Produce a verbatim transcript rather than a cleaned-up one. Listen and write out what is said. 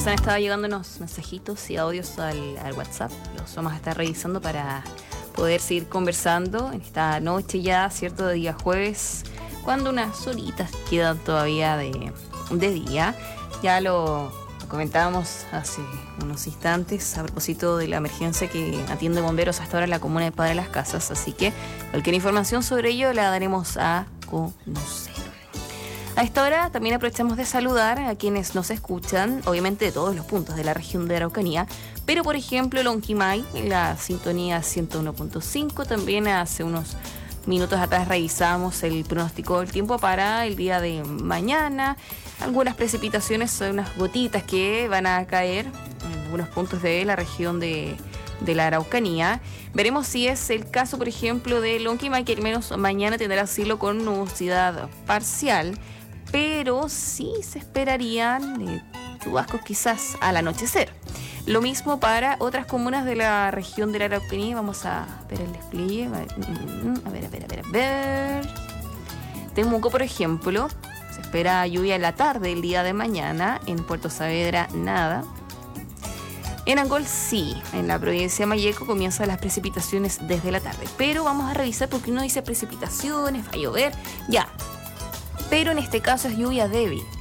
han estado llegándonos mensajitos y audios al, al WhatsApp. Los vamos a estar revisando para poder seguir conversando en esta noche ya, ¿cierto? De día jueves, cuando unas horitas quedan todavía de, de día. Ya lo comentábamos hace unos instantes a propósito de la emergencia que atiende bomberos hasta ahora en la comuna de Padre Las Casas. Así que cualquier información sobre ello la daremos a conocer. A esta hora también aprovechamos de saludar a quienes nos escuchan, obviamente de todos los puntos de la región de Araucanía, pero por ejemplo Lonquimay, en la sintonía ciento uno punto cinco, también hace unos minutos atrás revisamos el pronóstico del tiempo para el día de mañana, algunas precipitaciones, unas gotitas que van a caer en algunos puntos de la región de, de la Araucanía. Veremos si es el caso, por ejemplo, de Lonquimay, que al menos mañana tendrá cielo con nubosidad parcial, pero sí se esperarían eh, chubascos quizás al anochecer. Lo mismo para otras comunas de la región de la Araucanía. Vamos a ver el despliegue. A ver, a ver, a ver, a ver. Temuco, por ejemplo, se espera lluvia en la tarde el día de mañana. En Puerto Saavedra, nada. En Angol, sí. En la provincia de Malleco comienzan las precipitaciones desde la tarde. Pero vamos a revisar porque uno dice precipitaciones, va a llover. Ya. Pero en este caso es lluvia débil.